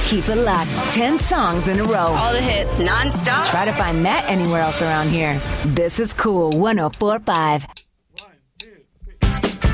Keep it locked. 10 songs in a row. All the hits, nonstop. Try to find that anywhere else around here. This is Cool 104.5.